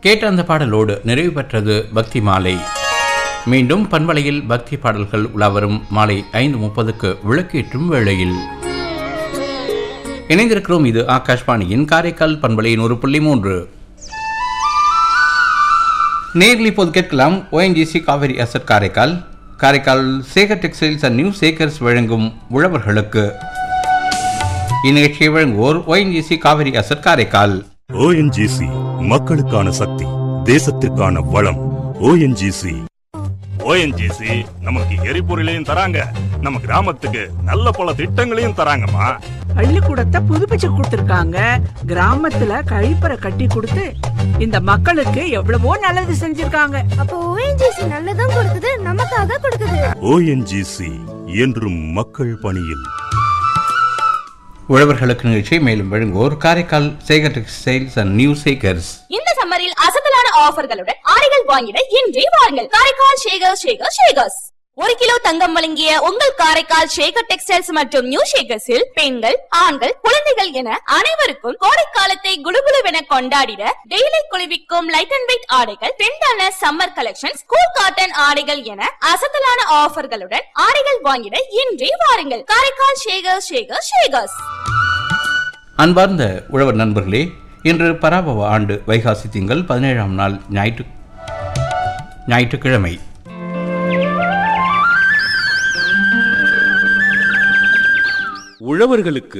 கேட்ட அந்த பாடலோடு நிறைவு பெற்றது பக்தி மாலை. மீண்டும் பண்பலையில் பக்தி பாடல்கள் உலாவரும் மாலை 5:30 விளக்கேற்றும் வேளையில் இணைந்திருக்கிறோம். இது ஆகாஷ்வாணியின் காரைக்கால் பண்பலை 100.3. நேரில் இப்போது கேட்கலாம் ONGC Kaveri asset Karaikal Sekar textiles and new Sekar's வழங்கும் உழவர்களுக்கு. இந்நிகழ்ச்சியை வழங்குவோர் ONGC Kaveri asset Karaikal. ONGC மக்களுக்கான சக்தி, தேசத்திற்கான வளம். ONGC நமக்கு எரிபொருளையும் தராங்க, நம்ம கிராமத்துக்கு நல்ல பல திட்டங்களையும் தராங்கம்மா. பள்ளிக்கூடத்தை புதுப்பிச்சு கொடுத்திருக்காங்க, கிராமத்துல கழிப்பறை கட்டி கொடுத்து இந்த மக்களுக்கு எவ்வளவோ நல்லது செஞ்சிருக்காங்க. அப்போ ONGC நல்லதும் கொடுக்குது, நமக்காக கொடுக்குது. ONGC என்றும் மக்கள் பணியில். உழவர்களுக்கு நிகழ்ச்சி மேலும் வழங்குவோர் Karaikal Sekar textiles and new Sekar's. இந்த சம்மரில் அசத்தலான ஆஃபர்களுடன் ஆடைகள் வாங்கிட இன்றே வாருங்கள். காரைக்கால் ஷேகர்ஸ். 1 கிலோ தங்கம் வழங்கிய உங்கள் காரைக்கால் ஷேகர் டெக்ஸ்டைல்ஸ் மற்றும் நியூ ஷேகர்ஸில் பெண்கள், ஆண்கள், குழந்தைகள் என அனைவருக்கும் கோடைக்காலத்தை குளுகுளுவென கொண்டாடிட டெய்லி குளிர்விக்கும் லைட் அண்ட் வெயிட் ஆடைகள், ட்ரெண்டான சம்மர் கலெக்ஷன், கூல் காட்டன் ஆடைகள் என அசத்தலான ஆஃபர்களுடன் ஆடைகள் வாங்கிட இன்றே வாருங்கள். காரைக்கால் ஷேகர்ஸ். அன்பார்ந்த உழவர் நண்பர்களே, இன்று பராபவ ஆண்டு வைகாசி திங்கள் 17ஆம் நாள் ஞாயிற்றுக்கிழமை. உழவர்களுக்கு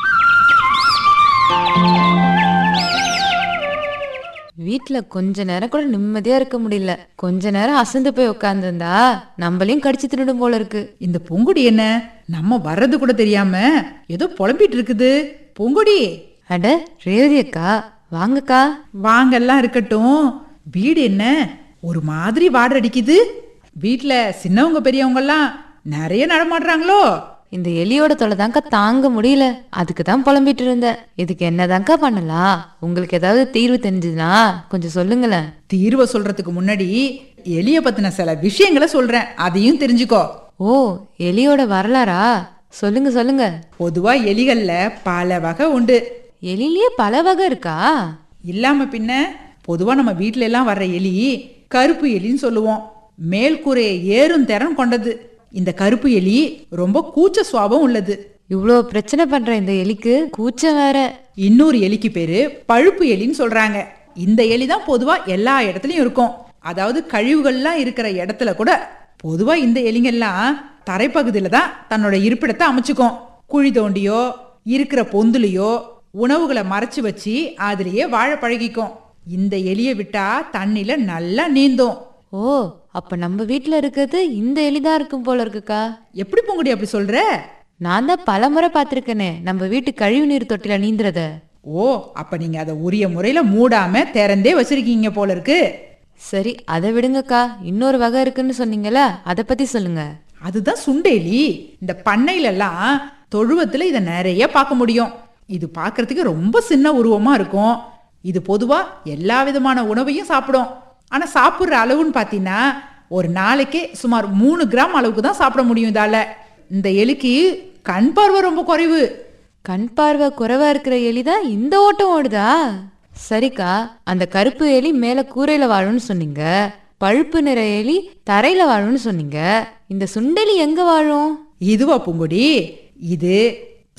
வீட்டுல கொஞ்ச நேரம் கூட நிம்மதியா இருக்க முடியல. கொஞ்ச நேரம் அசந்து போய் உட்கார்ந்துருந்தா நம்மளையும் கடிச்சு தின்னுடும் போல இருக்கு. இந்த பொங்குடி என்ன நம்ம வர்றது கூட தெரியாம ஏதோ புலம்பிட்டு இருக்குது. பொங்குடி, அட ரேவதி அக்கா, வாங்கக்கா. வாங்கெல்லாம் இருக்கட்டும், வீடு என்ன ஒரு மாதிரி வாடை அடிக்குது? வீட்டுல சின்னவங்க பெரியவங்க எல்லாம் நிறைய நடமாடுறாங்களோ? இந்த எலியோட தொலைதாங்க தாங்க முடியல, அதுக்கு தான் புலம்பிட்டு இருந்தேன். இதுக்கு என்னதாங்க பண்ணலாம்? உங்களுக்கு ஏதாவது தீர்வு தெரிஞ்சதுன்னா கொஞ்சம் சொல்லுங்களேன். தீர்வை சொல்றதுக்கு முன்னாடி எலிய பத்தின சில விஷயங்களை சொல்றேன், அதையும் தெரிஞ்சுக்கோ. ஓ, எலியோட வரலாறா? சொல்லுங்க. பொதுவா எலிகள்ல பல வகை உண்டு. எலிலேயே பல வகை இருக்கா? இல்லாம பின்ன, பொதுவா நம்ம வீட்டுல எல்லாம் வர்ற எலி கருப்பு எலின்னு சொல்லுவோம். மேல்கூரையை ஏறும் திறன் கொண்டது. இந்த கருப்பு எலி ரொம்ப கூச்ச சுவாபம் உள்ளது. இவ்வளோ பிரச்சனை பண்ற இந்த எலிக்கு கூச்சம் வேற. இன்னொரு எலிக்கு பேரு பழுப்பு எலின்னு சொல்றாங்க. இந்த எலி தான் பொதுவா எல்லா இடத்துலயும் இருக்கும். அதாவது கழிவுகள்லாம் இருக்கிற இடத்துல கூட பொதுவா இந்த எலிங்கெல்லாம் தரைப்பகுதியில தான் தன்னோட இருப்பிடத்தை அமைச்சுக்கும். குழி தோண்டியோ இருக்கிற பொந்துலையோ உணவுகளை மறைச்சு வச்சு அதுலயே வாழ பழகிக்கும். இந்த எலியை விட்டா தண்ணில நல்லா நீந்தும். ஓ, அப்ப நம்ம வீட்டுல இருக்கிறது இந்த எலிதான் இருக்கும் போல இருக்குக்கா. எப்படி பொங்குடி அப்படி சொல்ற? நான் தான் பல முறை பார்த்திருக்கேனே நம்ம வீட்டு கழிவு நீர் தொட்டில நீந்துறத. ஓ, அப்ப நீங்க அதை உரிய முறையில மூடாம திறந்தே வச்சிருக்கீங்க போல இருக்கு. சரி, அதை விடுங்கக்கா. இன்னொரு வகை இருக்குன்னு சொன்னீங்கல்ல, அதை பத்தி சொல்லுங்க. அதுதான் சுண்டெலி. இந்த பண்ணையில எல்லாம் தொழுவத்துல இதை நிறைய பார்க்க முடியும். இது பார்க்கறதுக்கு ரொம்ப சின்ன உருவமா இருக்கும். இது பொதுவா எல்லா விதமான உணவையும் சாப்பிடும். ஆனா சாப்பிட்ற அளவுன்னு பாத்தீங்கன்னா ஒரு நாளைக்கு சுமார் 3 கிராம் அளவுக்கு தான் சாப்பிட முடியும். இதால இந்த எலிக்கு கண் பார்வை ரொம்ப குறைவு. கண் பார்வை குறைவா இருக்கிற எலிதான் இந்த ஓட்டம் ஓடுதா? சரிக்கா, அந்த கருப்பு எலி மேல கூரையில வாழும்னு சொன்னீங்க, பழுப்பு நிற எலி தரையில வாழும்னு சொன்னீங்க. இந்த சுண்டெலி எங்க வாழும்? இதுவா பூங்குடி? இது